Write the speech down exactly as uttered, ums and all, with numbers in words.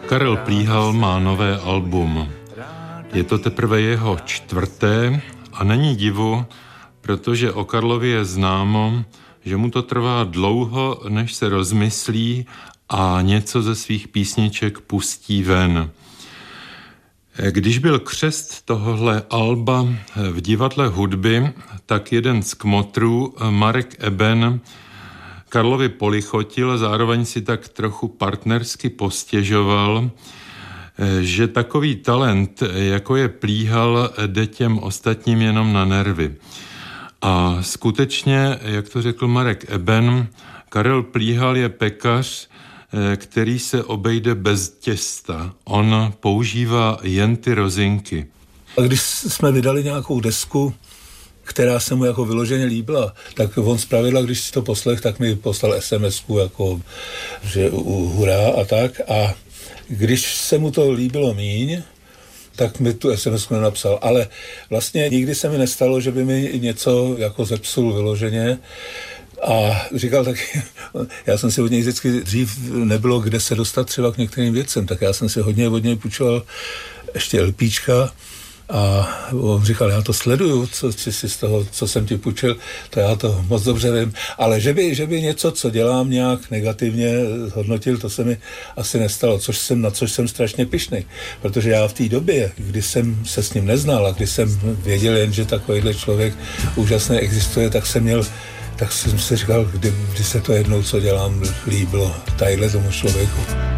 Karel Plíhal má nové album. Je to teprve jeho čtvrté a není divu, protože o Karlovi je známo, že mu to trvá dlouho, než se rozmyslí a něco ze svých písniček pustí ven. Když byl křest tohohle alba v divadle hudby, tak jeden z kmotrů, Marek Eben, Karlovi polichotil, zároveň si tak trochu partnersky postěžoval, že takový talent, jako je Plíhal, jde těm ostatním jenom na nervy. A skutečně, jak to řekl Marek Eben, Karel Plíhal je pekař, který se obejde bez těsta. On používá jen ty rozinky. A když jsme vydali nějakou desku, která se mu jako vyloženě líbila, tak on zpravidla, když si to poslech, tak mi poslal es em esku, jako, že hurá a tak. A když se mu to líbilo míň, tak mi tu es em esku nenapsal. Ale vlastně nikdy se mi nestalo, že by mi něco jako zepsul vyloženě. A říkal taky, já jsem si od něj vždycky dřív nebylo kde se dostat třeba k některým věcem, tak já jsem si hodně od něj půjčoval ještě LPčka a on říkal, já to sleduju, co si z toho, co jsem ti půjčil, to já to moc dobře vím, ale že by, že by něco, co dělám nějak negativně hodnotil, to se mi asi nestalo, což jsem, na což jsem strašně pyšný, protože já v té době, kdy jsem se s ním neznal a kdy jsem věděl jen, že takovýhle člověk úžasně existuje, tak jsem měl tak jsem si říkal, kdy, kdy se to jednou, co dělám, líbilo tadyhle tomu člověku.